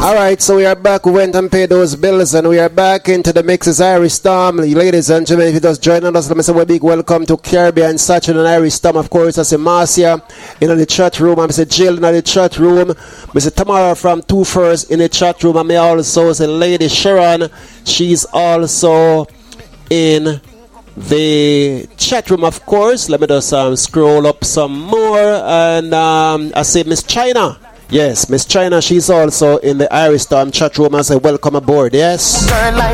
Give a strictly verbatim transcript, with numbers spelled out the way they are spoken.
Alright, so we are back. We went and paid those bills and we are back into the mixes. Irish Storm. Ladies and gentlemen, if you just joining us, let me say a big welcome to Caribbean Saturday and Irish Storm. Of course, I say Marcia in the chat room. I say Jill in the chat room. I say Tamara from Two First in the chat room. And me also say Lady Sharon. She's also in the chat room, of course. Let me just um, scroll up some more. And um, I say Miss China. Yes, Miss China, she's also in the Irish Storm chat room. I say welcome aboard, yes.